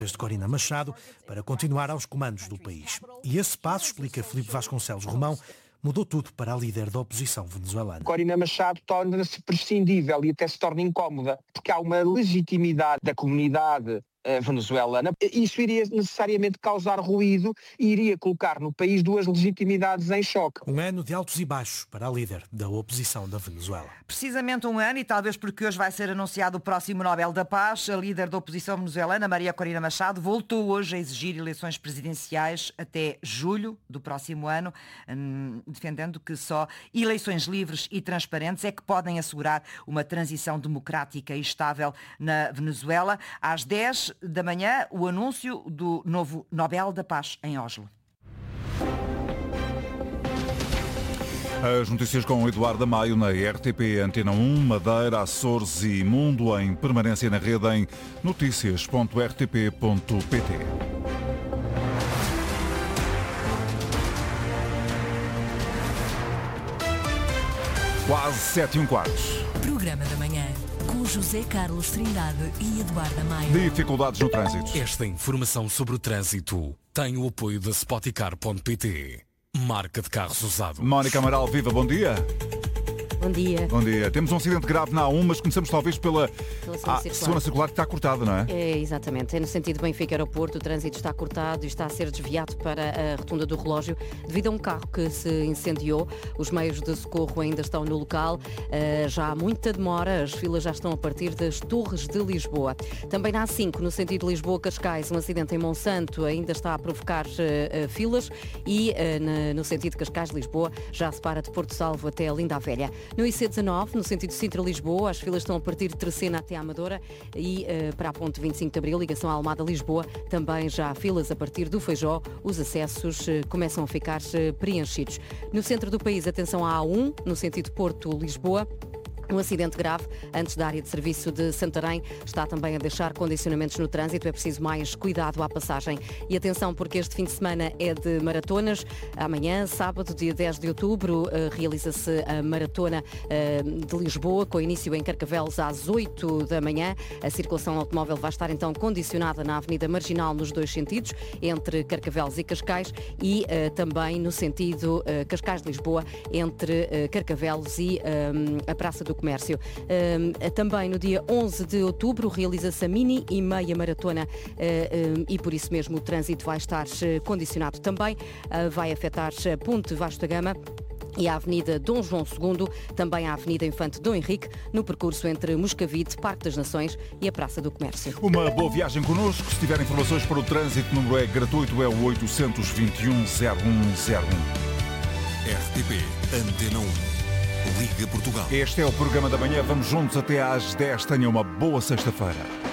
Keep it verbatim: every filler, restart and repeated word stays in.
de Corina Machado para continuar aos comandos do país. E esse passo, explica Filipe Vasconcelos Romão, mudou tudo para a líder da oposição venezuelana. Corina Machado torna-se prescindível e até se torna incómoda, porque há uma legitimidade da comunidade venezuelana. Isso iria necessariamente causar ruído e iria colocar no país duas legitimidades em choque. Um ano de altos e baixos para a líder da oposição da Venezuela. Precisamente um ano, e talvez porque hoje vai ser anunciado o próximo Nobel da Paz, a líder da oposição venezuelana, Maria Corina Machado, voltou hoje a exigir eleições presidenciais até julho do próximo ano, defendendo que só eleições livres e transparentes é que podem assegurar uma transição democrática e estável na Venezuela. Às dez da manhã, o anúncio do novo Nobel da Paz em Oslo. As notícias com Eduardo Maio na R T P, Antena um, Madeira, Açores e Mundo, em permanência na rede em notícias ponto r t p ponto p t. Quase sete e um quarto. Programa da manhã, com José Carlos Trindade e Eduardo Maio. Dificuldades no trânsito. Esta informação sobre o trânsito tem o apoio da Spoticar ponto p t, marca de carros usados. Mónica Amaral, viva, bom dia. Bom dia. Bom dia. Temos um acidente grave na A um, mas começamos talvez pela, Pela ah, segunda circular que está cortada, não é? É, exatamente. É no sentido Benfica-Aeroporto, o trânsito está cortado e está a ser desviado para a rotunda do relógio devido a um carro que se incendiou. Os meios de socorro ainda estão no local. Uh, já há muita demora, as filas já estão a partir das Torres de Lisboa. Também na A cinco, no sentido Lisboa-Cascais, um acidente em Monsanto ainda está a provocar uh, uh, filas e uh, na, no sentido Cascais-Lisboa já se para de Porto Salvo até a Linda a Velha. No I C dezanove, no sentido Sintra-Lisboa, as filas estão a partir de Terceira até à Amadora e uh, para a ponte vinte e cinco de Abril, ligação à Almada-Lisboa, também já há filas a partir do Feijó, os acessos uh, começam a ficar uh, preenchidos. No centro do país, atenção à A um, no sentido Porto-Lisboa. Um acidente grave antes da área de serviço de Santarém está também a deixar condicionamentos no trânsito. É preciso mais cuidado à passagem. E atenção, porque este fim de semana é de maratonas. Amanhã, sábado, dia dez de outubro, realiza-se a Maratona de Lisboa, com início em Carcavelos às oito da manhã. A circulação automóvel vai estar então condicionada na Avenida Marginal nos dois sentidos, entre Carcavelos e Cascais, e uh, também no sentido uh, Cascais-Lisboa, entre uh, Carcavelos e um, a Praça do Comércio. Uh, também no dia onze de outubro realiza-se a mini e meia maratona uh, uh, e por isso mesmo o trânsito vai estar uh, condicionado também. Uh, vai afetar a Ponte Vasco da Gama e a Avenida Dom João segundo, também a Avenida Infante Dom Henrique, no percurso entre Moscavide, Parque das Nações e a Praça do Comércio. Uma boa viagem connosco. Se tiver informações para o trânsito, o número é gratuito, é o oito dois um, zero um zero um. R T P Antena um. Liga Portugal. Este é o programa da manhã. Vamos juntos até às dez. Tenha uma boa sexta-feira.